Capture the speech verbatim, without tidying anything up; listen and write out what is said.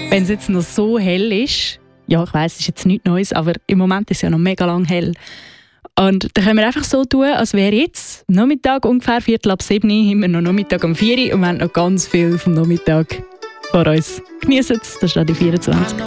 wenn es jetzt noch so hell ist, ja, ich weiss, es ist jetzt nichts Neues, aber im Moment ist es ja noch mega lang hell. Und dann können wir einfach so tun, als wäre jetzt Nachmittag ungefähr Viertel ab sieben, immer noch Nachmittag um vier und wir haben noch ganz viel vom Nachmittag vor uns. Geniessen es, das ist dann die vierundzwanzig.